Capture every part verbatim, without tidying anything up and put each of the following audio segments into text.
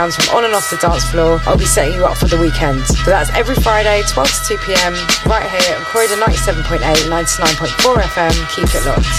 from on and off the dance floor. I'll be setting you up for the weekend. So that's every Friday, twelve to two p.m, right here on Corridor ninety-seven point eight, ninety-nine point four F M. Keep it locked.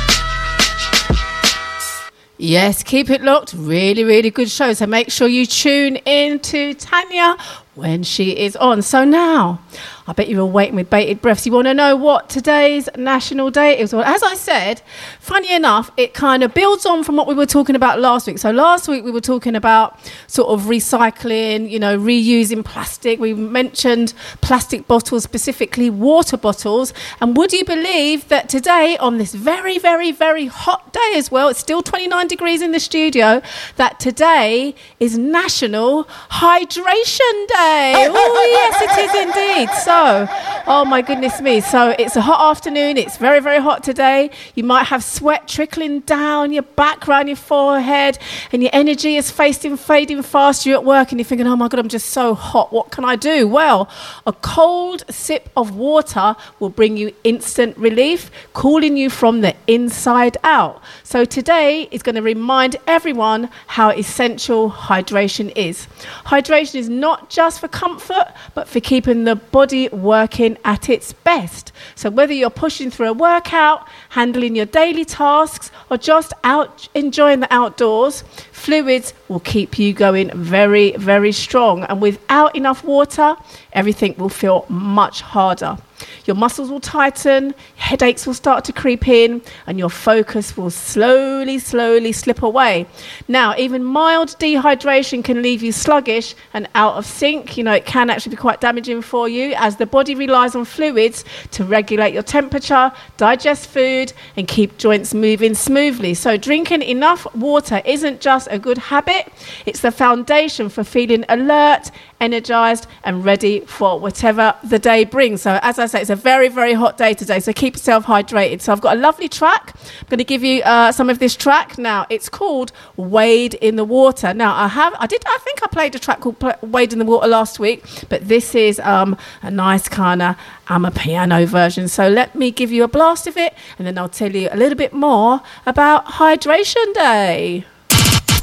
Yes, keep it locked. Really, really good show. So make sure you tune in to Tanya when she is on. So now, I bet you were waiting with bated breath. You want to know what today's National Day is? Well, as I said, funny enough, it kind of builds on from what we were talking about last week. So last week we were talking about sort of recycling, you know, reusing plastic. We mentioned plastic bottles, specifically water bottles. And would you believe that today, on this very, very, very hot day as well, it's still twenty-nine degrees in the studio, that today is National Hydration Day. Oh, yes, it is indeed. So, oh my goodness me. So it's a hot afternoon. It's very, very hot today. You might have sweat trickling down your back, around your forehead, and your energy is fading, fading fast. You're at work and you're thinking, oh my God, I'm just so hot. What can I do? Well, a cold sip of water will bring you instant relief, cooling you from the inside out. So today is going to remind everyone how essential hydration is. Hydration is not just for comfort, but for keeping the body working at its best. So whether you're pushing through a workout, handling your daily tasks, or just out enjoying the outdoors, fluids will keep you going very, very strong. And without enough water, everything will feel much harder. Your muscles will tighten, headaches will start to creep in, and your focus will slowly, slowly slip away. Now, even mild dehydration can leave you sluggish and out of sync. You know, it can actually be quite damaging for you, as the body relies on fluids to regulate your temperature, digest food, and keep joints moving smoothly. So drinking enough water isn't just a good habit, it's the foundation for feeling alert, energized, and ready for whatever the day brings. So as I say, it's a very, very hot day today, so keep yourself hydrated. So I've got a lovely track. I'm going to give you uh, some of this track. Now, it's called Wade in the Water. Now, I have, I did, I think I played a track called Wade in the Water last week, but this is um, a nice kind of amapiano version. So let me give you a blast of it, and then I'll tell you a little bit more about Hydration Day.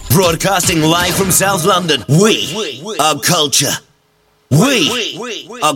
Broadcasting live from South London, we are culture. We are